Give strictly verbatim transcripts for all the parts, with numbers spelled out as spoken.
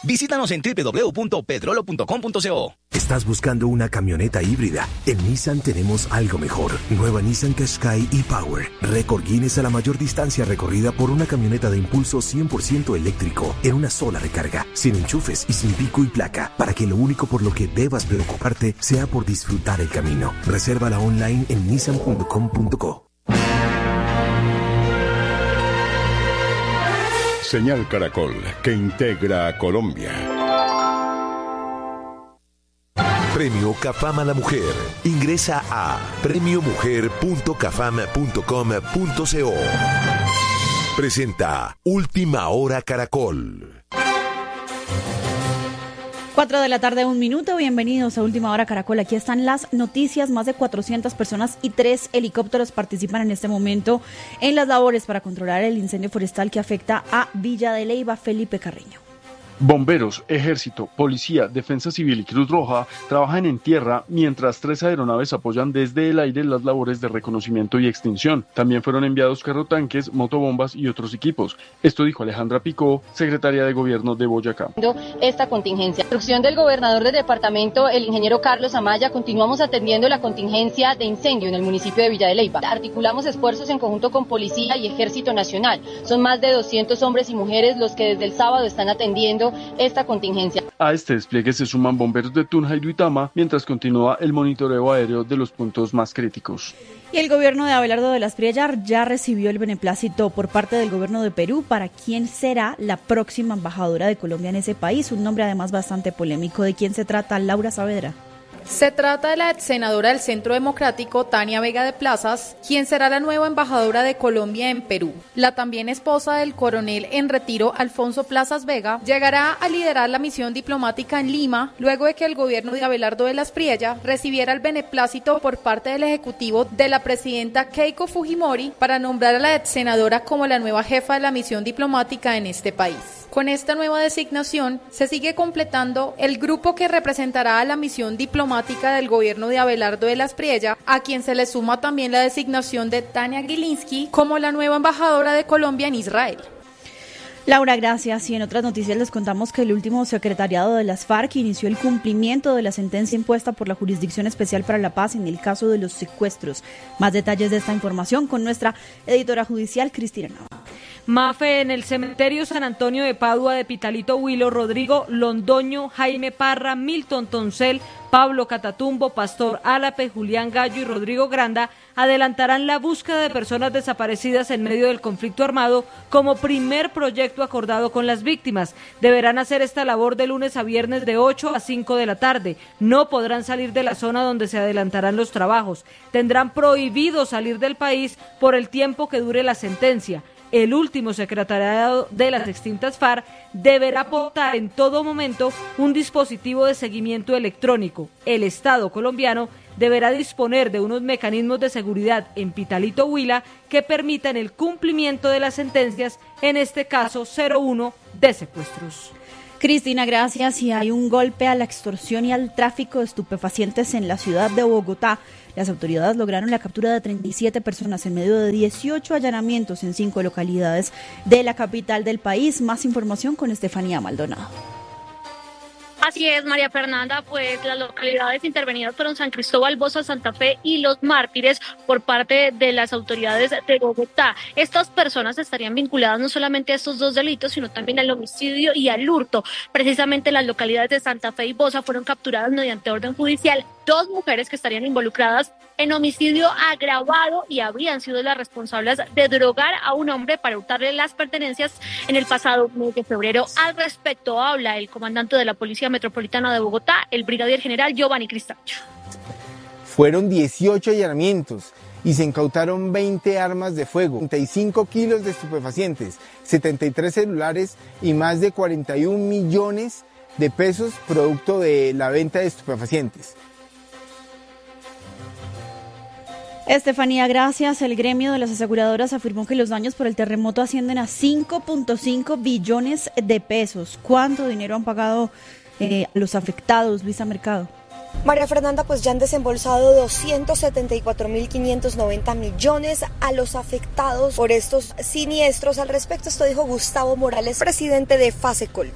Visítanos en doble u doble u doble u punto pedrolo punto com punto co. ¿Estás buscando una camioneta híbrida? En Nissan tenemos algo mejor. Nueva Nissan Qashqai e-Power. Récord Guinness a la mayor distancia recorrida por una camioneta de impulso cien por ciento eléctrico en una sola recarga, sin enchufes y sin pico y placa, para que lo único por lo que debas preocuparte sea por disfrutar el camino. Resérvala online en nissan punto com punto co. Señal Caracol, que integra a Colombia. Premio Cafam a la Mujer. Ingresa a premio mujer punto cafam punto com punto co. Presenta Última Hora Caracol. Cuatro de la tarde, un minuto. Bienvenidos a Última Hora Caracol. Aquí están las noticias. Más de cuatrocientas personas y tres helicópteros participan en este momento en las labores para controlar el incendio forestal que afecta a Villa de Leyva. Felipe Carreño. Bomberos, Ejército, Policía, Defensa Civil y Cruz Roja trabajan en tierra mientras tres aeronaves apoyan desde el aire las labores de reconocimiento y extinción. También fueron enviados carrotanques, motobombas y otros equipos. Esto dijo Alejandra Picó, secretaria de Gobierno de Boyacá. Esta contingencia. Instrucción del gobernador del departamento, el ingeniero Carlos Amaya, continuamos atendiendo la contingencia de incendio en el municipio de Villa de Leyva. Articulamos esfuerzos en conjunto con Policía y Ejército Nacional. Son más de doscientos hombres y mujeres los que desde el sábado están atendiendo esta contingencia. A este despliegue se suman bomberos de Tunja y Duitama, mientras continúa el monitoreo aéreo de los puntos más críticos. Y el gobierno de Abelardo de las Priella ya recibió el beneplácito por parte del gobierno de Perú para quién será la próxima embajadora de Colombia en ese país, un nombre además bastante polémico. ¿De quién se trata? Laura Saavedra. Se trata de la ex senadora del Centro Democrático, Tania Vega de Plazas, quien será la nueva embajadora de Colombia en Perú. La también esposa del coronel en retiro, Alfonso Plazas Vega, llegará a liderar la misión diplomática en Lima, luego de que el gobierno de Abelardo de las Priella recibiera el beneplácito por parte del Ejecutivo de la presidenta Keiko Fujimori para nombrar a la ex senadora como la nueva jefa de la misión diplomática en este país. Con esta nueva designación se sigue completando el grupo que representará a la misión diplomática del gobierno de Abelardo de las Priella, a quien se le suma también la designación de Tania Gilinski como la nueva embajadora de Colombia en Israel. Laura, gracias. Y en otras noticias les contamos que el último secretariado de las FARC inició el cumplimiento de la sentencia impuesta por la Jurisdicción Especial para la Paz en el caso de los secuestros. Más detalles de esta información con nuestra editora judicial, Cristina Nava. Mafe, en el cementerio San Antonio de Padua de Pitalito Huilo, Rodrigo Londoño, Jaime Parra, Milton Toncel, Pablo Catatumbo, Pastor Álape, Julián Gallo y Rodrigo Granda adelantarán la búsqueda de personas desaparecidas en medio del conflicto armado como primer proyecto acordado con las víctimas. Deberán hacer esta labor de lunes a viernes de ocho a cinco de la tarde. No podrán salir de la zona donde se adelantarán los trabajos. Tendrán prohibido salir del país por el tiempo que dure la sentencia. El último secretariado de las extintas FARC deberá aportar en todo momento un dispositivo de seguimiento electrónico. El Estado colombiano deberá disponer de unos mecanismos de seguridad en Pitalito Huila que permitan el cumplimiento de las sentencias, en este caso cero uno de secuestros. Cristina, gracias. Y hay un golpe a la extorsión y al tráfico de estupefacientes en la ciudad de Bogotá. Las autoridades lograron la captura de treinta y siete personas en medio de dieciocho allanamientos en cinco localidades de la capital del país. Más información con Estefanía Maldonado. Así es, María Fernanda, pues las localidades intervenidas fueron San Cristóbal, Bosa, Santa Fe y Los Mártires por parte de las autoridades de Bogotá. Estas personas estarían vinculadas no solamente a estos dos delitos, sino también al homicidio y al hurto. Precisamente las localidades de Santa Fe y Bosa fueron capturadas mediante orden judicial dos mujeres que estarían involucradas en homicidio agravado y habrían sido las responsables de drogar a un hombre para hurtarle las pertenencias en el pasado mes de febrero. Al respecto habla el comandante de la Policía Metropolitana de Bogotá, el brigadier general Giovanni Cristancho. Fueron dieciocho allanamientos y se incautaron veinte armas de fuego, treinta y cinco kilos de estupefacientes, setenta y tres celulares y más de cuarenta y un millones de pesos producto de la venta de estupefacientes. Estefanía, gracias. El gremio de las aseguradoras afirmó que los daños por el terremoto ascienden a cinco punto cinco billones de pesos. ¿Cuánto dinero han pagado eh, los afectados, Luisa Mercado? María Fernanda, pues ya han desembolsado doscientos setenta y cuatro mil quinientos noventa millones a los afectados por estos siniestros. Al respecto, esto dijo Gustavo Morales, presidente de Fasecolda.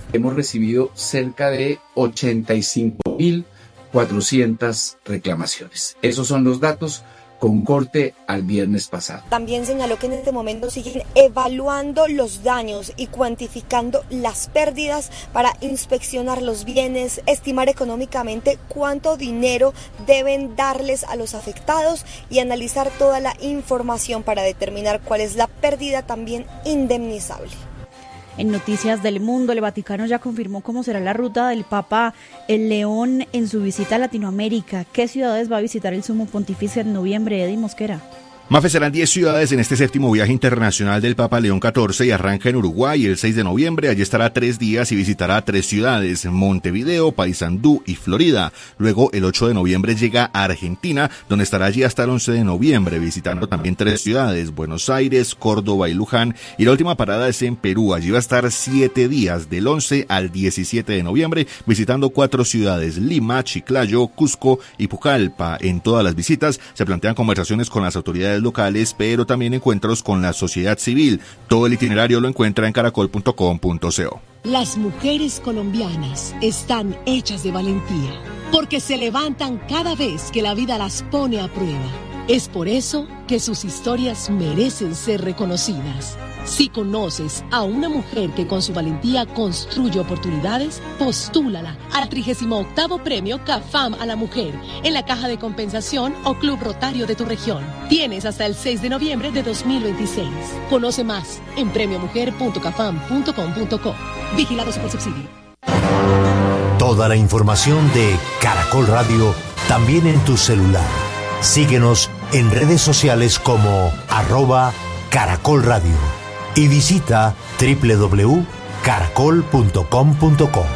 hemos recibido cerca de ochenta y cinco mil cuatrocientas reclamaciones. Esos son los datos con corte al viernes pasado. También señaló que en este momento siguen evaluando los daños y cuantificando las pérdidas para inspeccionar los bienes, estimar económicamente cuánto dinero deben darles a los afectados y analizar toda la información para determinar cuál es la pérdida también indemnizable. En noticias del mundo, el Vaticano ya confirmó cómo será la ruta del Papa el León en su visita a Latinoamérica. ¿Qué ciudades va a visitar el Sumo Pontífice en noviembre, Eddie Mosquera? Mafe, serán diez ciudades en este séptimo viaje internacional del Papa León catorce y arranca en Uruguay el seis de noviembre. Allí estará tres días y visitará tres ciudades, Montevideo, Paysandú y Florida. Luego, el ocho de noviembre llega a Argentina, donde estará allí hasta el once de noviembre, visitando también tres ciudades, Buenos Aires, Córdoba y Luján. Y la última parada es en Perú. Allí va a estar siete días, del once al diecisiete de noviembre, visitando cuatro ciudades, Lima, Chiclayo, Cusco y Pucallpa. En todas las visitas se plantean conversaciones con las autoridades locales, pero también encuentros con la sociedad civil. Todo el itinerario lo encuentra en caracol punto com punto co. Las mujeres colombianas están hechas de valentía, porque se levantan cada vez que la vida las pone a prueba. Es por eso que sus historias merecen ser reconocidas. Si conoces a una mujer que con su valentía construye oportunidades, postúlala al trigésimo octavo Premio CAFAM a la Mujer en la Caja de Compensación o Club Rotario de tu región. Tienes hasta el seis de noviembre de dos mil veintiséis. Conoce más en premio mujer punto cafam punto com punto co. Vigilado Supersubsidio. Toda la información de Caracol Radio también en tu celular. Síguenos en redes sociales como arroba Caracol Radio. Y visita doble u doble u doble u punto caracol punto com punto co.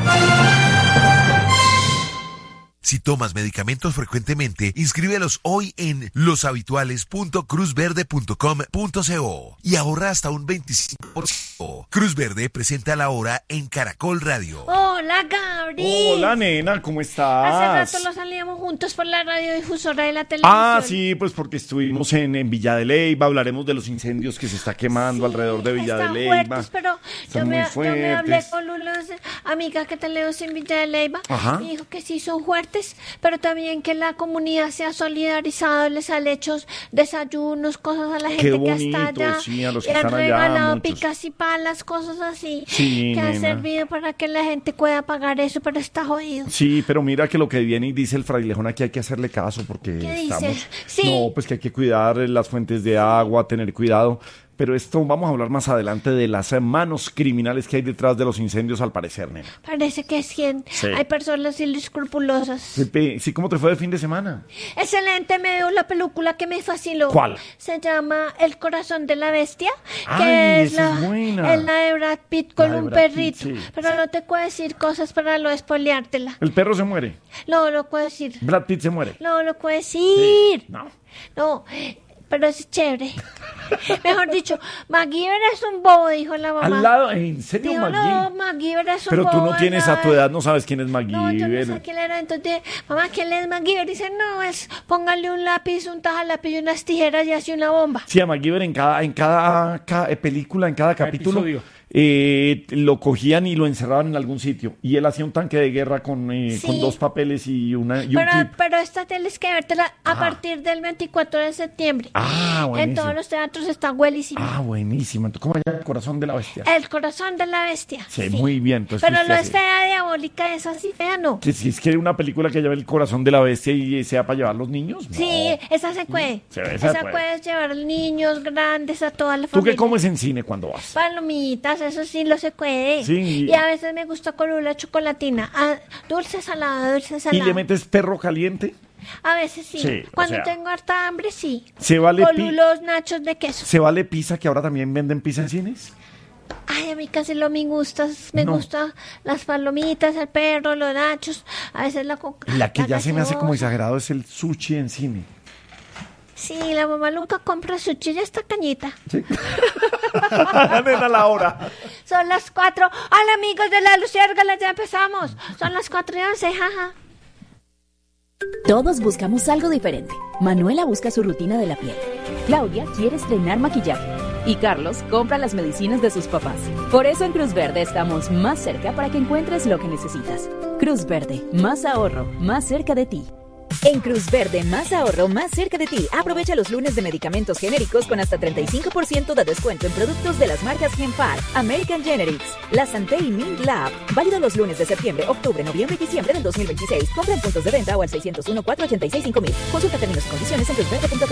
Si tomas medicamentos frecuentemente, inscríbelos hoy en los habituales punto cruz verde punto com punto co y ahorra hasta un veinticinco por ciento. Cruz Verde presenta la hora en Caracol Radio. Hola, Gabri. Hola, nena, ¿cómo estás? Hace rato lo salíamos juntos por la radiodifusora de la televisión. Ah, sí, pues porque estuvimos en, en Villa de Leyva, hablaremos de los incendios que se está quemando sí, alrededor de Villa de Leyva. Fuertes, pero yo me, yo me hablé con unas amigas que tenemos en Villa de Leyva. Ajá. Y dijo que sí son fuertes, pero también que la comunidad se ha solidarizado, les ha hecho desayunos, cosas a la gente. Qué bonito, que está allá. Sí, a los que están han allá, regalado muchos. Picas y palas, cosas así, sí, que nena. han servido para que la gente pueda pagar eso, pero está jodido. Sí, pero mira que lo que viene y dice el frailejón aquí hay que hacerle caso porque ¿Qué estamos... dice? Sí. No, pues que hay que cuidar las fuentes de agua, tener cuidado. Pero esto vamos a hablar más adelante de las manos criminales que hay detrás de los incendios, al parecer, nena. Parece que sí. Sí. Hay personas inescrupulosas. Sí, sí, ¿cómo te fue de fin de semana? Excelente, me veo la película que me fascinó. ¿Cuál? Se llama El corazón de la bestia. Ay, que es esa la, es buena. Es la de Brad Pitt con La de un Brad perrito. Pitt, sí. Pero no te puedo decir cosas para no espoleártela. ¿El perro se muere? No, no puedo decir. ¿Brad Pitt se muere? No, no puedo decir. Sí. No. No. Pero es chévere. Mejor dicho, MacGyver es un bobo, dijo la mamá. ¿Al lado? ¿En serio, dijo, MacGyver? no, MacGyver es un Pero bobo. tú no tienes a tu edad, no sabes quién es MacGyver. No, yo no sé quién era. Entonces, mamá, ¿quién es MacGyver? Dice, no, es póngale un lápiz, un tajalápiz y unas tijeras y hace una bomba. Sí, a MacGyver en cada, en cada, cada película, en cada capítulo, eh, lo cogían y lo encerraban en algún sitio. Y él hacía un tanque de guerra con, eh, sí. con dos papeles y, una, y pero, un clip. Pero esta tienes que vértela a ah. partir del veinticuatro de septiembre. Ah, buenísimo. En todos los teatros está buenísimo. Ah, buenísimo. Entonces, ¿cómo se llama El corazón de la bestia? El corazón de la bestia. Sí, sí. Muy bien. Entonces, pero no es fea, diabólica, es así fea, ¿no? Si sí, es que una película que lleve El corazón de la bestia y sea para llevar los niños. No. Sí, esa se puede. Sí, esa esa puede. puedes llevar niños grandes, a toda la familia. ¿Tú qué familia. comes en cine cuando vas? Palomitas, eso sí lo se puede. Sí. Y a veces me gusta con una chocolatina. Ah, dulce salada, dulce salada. ¿Y le metes perro caliente? A veces sí. sí Cuando o sea, tengo harta hambre, sí. ¿Se vale con pi- los nachos de queso. ¿Se vale pizza, que ahora también venden pizza en cines? Ay, a mí casi lo me gusta. Me no. gusta las palomitas, el perro, los nachos. A veces la coca. La que la ya gaseosa. se me hace como exagerado es el sushi en cine. Sí, la mamá nunca compra sushi, ya está cañita. Sí. Nena, la hora. Son las cuatro. Hola, amigos de la Luciérgala, ya empezamos. Son las cuatro y once, jaja. Todos buscamos algo diferente. Manuela busca su rutina de la piel. Claudia quiere estrenar maquillaje. y Carlos compra las medicinas de sus papás. Por eso en Cruz Verde estamos más cerca para que encuentres lo que necesitas. Cruz Verde, más ahorro, más cerca de ti. En Cruz Verde, más ahorro, más cerca de ti. Aprovecha los lunes de medicamentos genéricos con hasta treinta y cinco por ciento de descuento en productos de las marcas Genpar, American Generics, La Santé y Mint Lab. Válido los lunes de septiembre, octubre, noviembre y diciembre del dos mil veintiséis. Compra en puntos de venta o al seis cero uno, cuatro ocho seis, cinco mil. Consulta términos y condiciones en cruz verde punto com.